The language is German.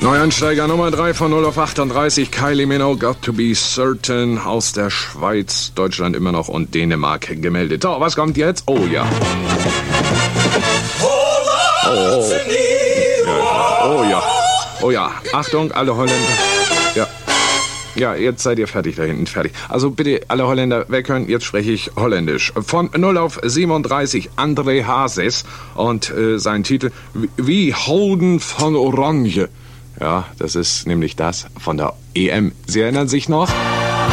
Neuansteiger Nummer 3 von 0 auf 38, Kylie Minogue, Got to Be Certain, aus der Schweiz, Deutschland immer noch und Dänemark gemeldet. So, was kommt jetzt? Oh ja. Oh, ja. Oh ja. Oh ja. Achtung, alle Holländer. Ja. Ja, jetzt seid ihr fertig da hinten, fertig. Also bitte, alle Holländer weghören, jetzt spreche ich Holländisch. Von 0 auf 37, André Hazes und sein Titel, Wie Houden von Oranje. Ja, das ist nämlich das von der EM. Sie erinnern sich noch?